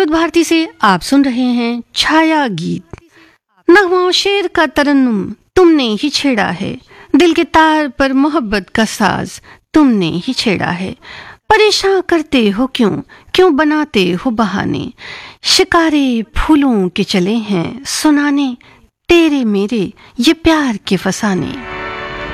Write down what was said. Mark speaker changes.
Speaker 1: विविध भारती से आप सुन रहे हैं छाया गीत। नगमा शेर का तरन्नुम तुमने ही छेड़ा है, दिल के तार पर मोहब्बत का साज तुमने ही छेड़ा है। परेशान करते हो क्यों, क्यों बनाते हो बहाने, शिकारे फूलों के चले हैं सुनाने, तेरे मेरे ये प्यार के फसाने।